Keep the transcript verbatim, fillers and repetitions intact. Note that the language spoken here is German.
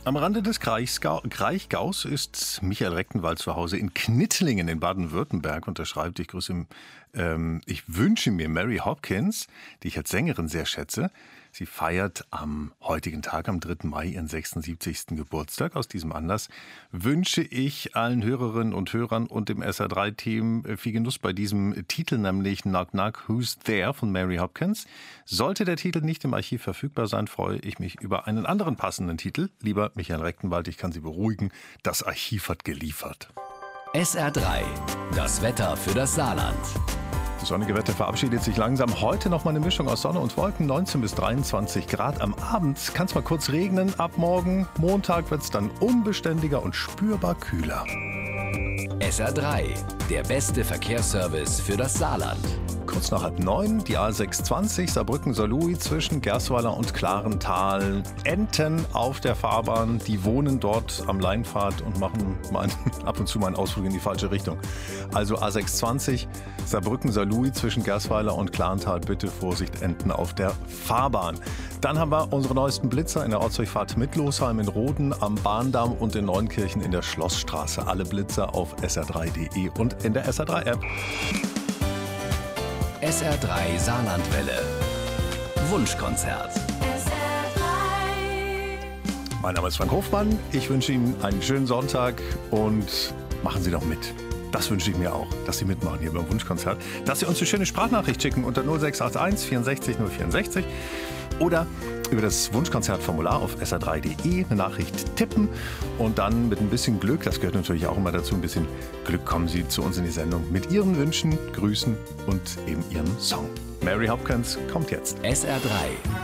Am Rande des Kraichgau, Kraichgaus ist Michael Rechtenwald zu Hause in Knittlingen in Baden-Württemberg und er schreibt, ich grüße, ähm, ich wünsche mir Mary Hopkins, die ich als Sängerin sehr schätze. Sie feiert am heutigen Tag, am dritten Mai, ihren sechsundsiebzigsten Geburtstag. Aus diesem Anlass wünsche ich allen Hörerinnen und Hörern und dem S R drei Team viel Genuss bei diesem Titel, nämlich Knock Knock, Who's There von Mary Hopkins. Sollte der Titel nicht im Archiv verfügbar sein, freue ich mich über einen anderen passenden Titel. Lieber Michael Rechtenwald, ich kann Sie beruhigen, das Archiv hat geliefert. S R drei, das Wetter für das Saarland. Das sonnige Wetter verabschiedet sich langsam. Heute noch mal eine Mischung aus Sonne und Wolken, neunzehn bis dreiundzwanzig Grad. Am Abend kann es mal kurz regnen. Ab morgen, Montag, wird es dann unbeständiger und spürbar kühler. S R drei, der beste Verkehrsservice für das Saarland. Kurz nach halb neun, die A sechshundertzwanzig Saarbrücken-Saarlouis zwischen Gersweiler und Klarental. Enten auf der Fahrbahn, die wohnen dort am Leinpfad und machen mein, ab und zu mal einen Ausflug in die falsche Richtung. Also A sechshundertzwanzig Saarbrücken-Saarlouis zwischen Gersweiler und Klarental. Bitte Vorsicht, Enten auf der Fahrbahn. Dann haben wir unsere neuesten Blitzer in der Ortsdurchfahrt Mittlosheim in Roden, am Bahndamm und in Neunkirchen in der Schlossstraße. Alle Blitzer auf S R drei Punkt de und in der S R drei App. S R drei Saarlandwelle. Wunschkonzert. Mein Name ist Frank Hofmann. Ich wünsche Ihnen einen schönen Sonntag und machen Sie doch mit. Das wünsche ich mir auch, dass Sie mitmachen hier beim Wunschkonzert. Dass Sie uns eine schöne Sprachnachricht schicken unter null sechs acht eins vierundsechzig null vierundsechzig oder über das Wunschkonzertformular auf S R drei Punkt de eine Nachricht tippen und dann mit ein bisschen Glück, das gehört natürlich auch immer dazu, ein bisschen Glück, kommen Sie zu uns in die Sendung mit Ihren Wünschen, Grüßen und eben Ihrem Song. Mary Hopkins kommt jetzt. S R drei